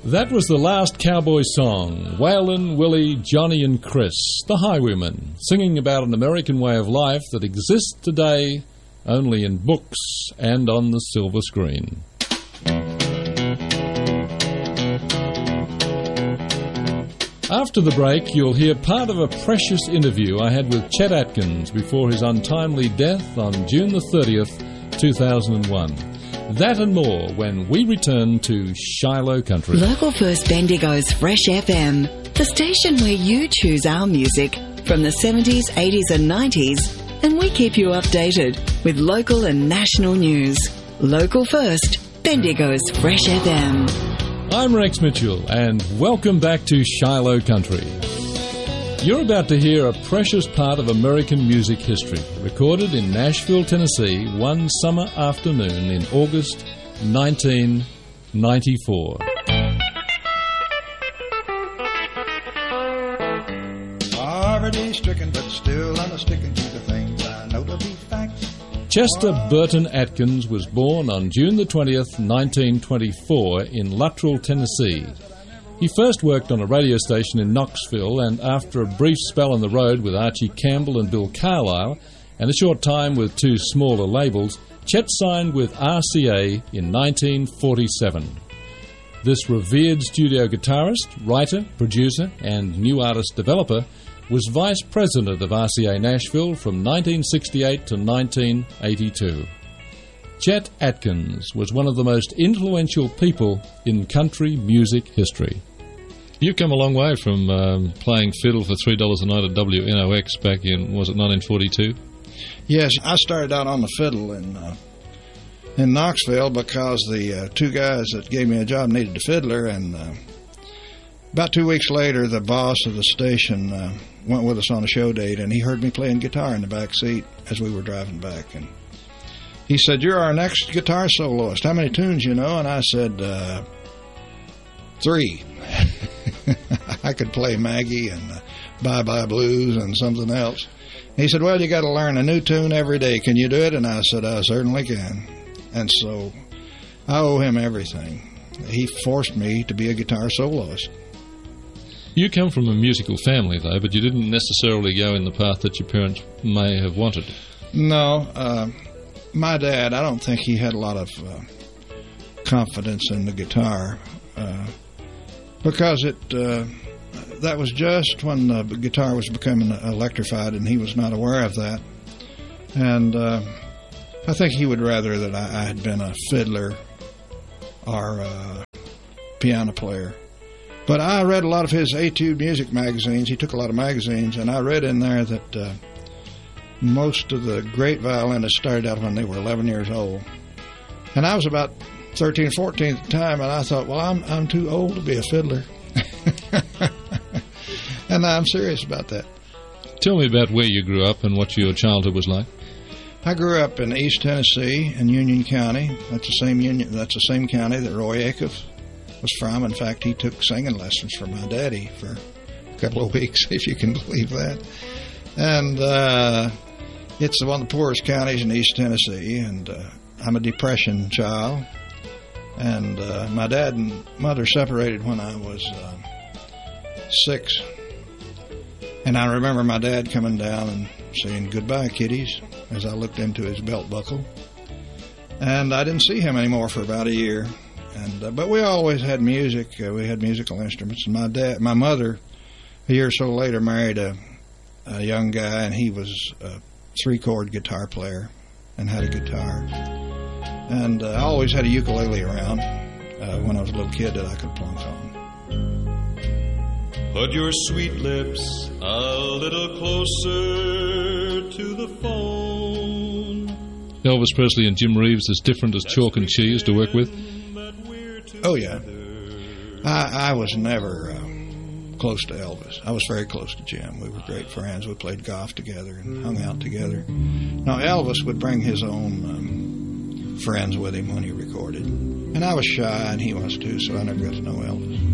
That was the last cowboy song, Waylon, Willie, Johnny and Chris, the Highwaymen, singing about an American way of life that exists today only in books and on the silver screen. After the break, you'll hear part of a precious interview I had with Chet Atkins before his untimely death on June the 30th, 2001. That and more when we return to Shiloh Country. Local First Bendigo's Fresh FM, the station where you choose our music from the 70s, 80s and 90s, and we keep you updated with local and national news. Local First, Bendigo's Fresh FM. I'm Rex Mitchell, and welcome back to Shiloh Country. You're about to hear a precious part of American music history, recorded in Nashville, Tennessee, one summer afternoon in August 1994. Poverty-stricken, but still I'm sticking to the things I know to be facts. Chester Burton Atkins was born on June the 20th, 1924 in Luttrell, Tennessee. He first worked on a radio station in Knoxville, and after a brief spell on the road with Archie Campbell and Bill Carlisle, and a short time with two smaller labels, Chet signed with RCA in 1947. This revered studio guitarist, writer, producer, and new artist developer was vice president of RCA Nashville from 1968 to 1982. Chet Atkins was one of the most influential people in country music history. You've come a long way from playing fiddle for $3 a night at WNOX back in, was it 1942? Yes, I started out on the fiddle in Knoxville because the two guys that gave me a job needed a fiddler, and about 2 weeks later, the boss of the station went with us on a show date, and he heard me playing guitar in the back seat as we were driving back. And he said, "You're our next guitar soloist. How many tunes you know?" And I said, 3. I could play Maggie and Bye Bye Blues and something else. He said, "Well, you got to learn a new tune every day. Can you do it?" And I said, "I certainly can." And so I owe him everything. He forced me to be a guitar soloist. You come from a musical family, though, but you didn't necessarily go in the path that your parents may have wanted. No, my dad, I don't think he had a lot of confidence in the guitar because that was just when the guitar was becoming electrified, and he was not aware of that. And I think he would rather that I had been a fiddler or a piano player. But I read a lot of his Etude music magazines. He took a lot of magazines, and I read in there that most of the great violinists started out when they were 11 years old. And I was about 13, 14 at the time, and I thought, well, I'm too old to be a fiddler. And I'm serious about that. Tell me about where you grew up and what your childhood was like. I grew up in East Tennessee in Union County. That's the same county that Roy Acuff was from. In fact, he took singing lessons from my daddy for a couple of weeks, if you can believe that. And it's one of the poorest counties in East Tennessee, and I'm a Depression child. And my dad and mother separated when I was 6. And I remember my dad coming down and saying, "Goodbye, kiddies," as I looked into his belt buckle. And I didn't see him anymore for about a year. And but we always had music. We had musical instruments. And my mother, a year or so later, married a young guy, and he was a 3-chord guitar player and had a guitar. And I always had a ukulele around when I was a little kid that I could plunk on. Put your sweet lips a little closer to the phone. Elvis Presley and Jim Reeves as different as chalk and cheese to work with? Oh, yeah. I was never close to Elvis. I was very close to Jim. We were great friends. We played golf together and hung out together. Now, Elvis would bring his own friends with him when he recorded. And I was shy, and he was too, so I never got to know Elvis.